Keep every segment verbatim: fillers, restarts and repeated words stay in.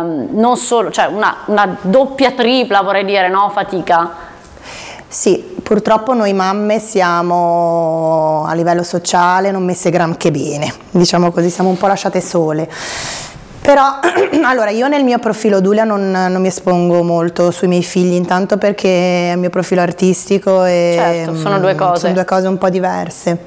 non solo, cioè una, una doppia, tripla vorrei dire, no? Fatica. Sì, purtroppo noi mamme siamo a livello sociale non messe granché bene, diciamo così, siamo un po' lasciate sole. Però, allora, io nel mio profilo Dulia non, non mi espongo molto sui miei figli, intanto perché è il mio profilo artistico e certo, sono due cose. Sono due cose un po' diverse.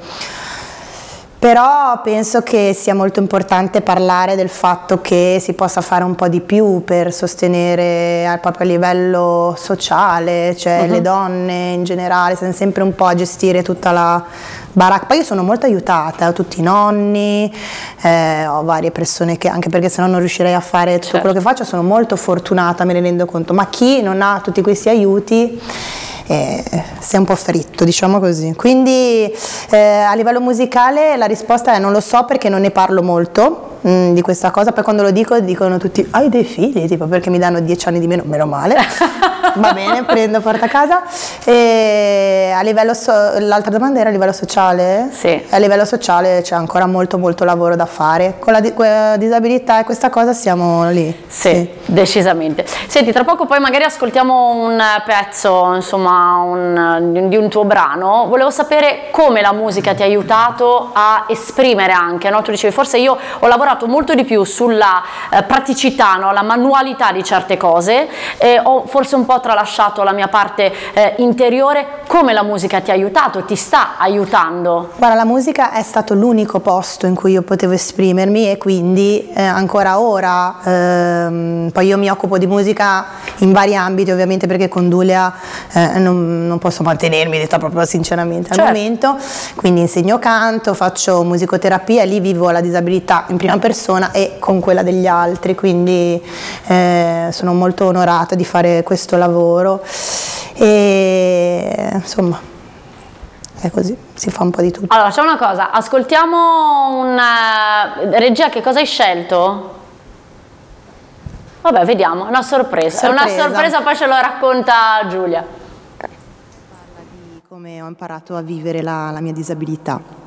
Però penso che sia molto importante parlare del fatto che si possa fare un po' di più per sostenere proprio a livello sociale, cioè uh-huh. le donne in generale, sono sempre un po' a gestire tutta la baracca. Poi io sono molto aiutata, ho tutti i nonni, eh, ho varie persone che, anche perché sennò non riuscirei a fare tutto certo. quello che faccio, sono molto fortunata, me ne rendo conto, ma chi non ha tutti questi aiuti Eh, si è un po' fritto, diciamo così. Quindi eh, a livello musicale la risposta è non lo so, perché non ne parlo molto mh, di questa cosa. Poi quando lo dico dicono tutti hai dei figli, tipo, perché mi danno dieci anni di meno, meno male. Va bene, prendo, porta a casa. E a livello so- l'altra domanda era a livello sociale? Sì. A livello sociale c'è ancora molto molto lavoro da fare. Con la, di- con la disabilità e questa cosa siamo lì. Sì, sì, decisamente. Senti, tra poco poi magari ascoltiamo un pezzo, insomma, Un, di un tuo brano. Volevo sapere come la musica ti ha aiutato a esprimere anche, no? Tu dicevi forse io ho lavorato molto di più sulla eh, praticità, no? La manualità di certe cose, e ho forse un po' tralasciato la mia parte eh, interiore. Come la musica ti ha aiutato, ti sta aiutando? Guarda, la musica è stato l'unico posto in cui io potevo esprimermi, e quindi eh, ancora ora ehm, poi io mi occupo di musica in vari ambiti, ovviamente, perché con Dulia eh, non, non posso mantenermi, detta proprio sinceramente al certo. momento, quindi insegno canto, faccio musicoterapia e lì vivo la disabilità in prima persona e con quella degli altri, quindi eh, sono molto onorata di fare questo lavoro e insomma è così, si fa un po' di tutto. Allora, c'è una cosa, ascoltiamo una regia, che cosa hai scelto? Vabbè, vediamo, è una sorpresa. sorpresa. È una sorpresa, poi ce lo racconta Giulia. Parla di come ho imparato a vivere la, la mia disabilità.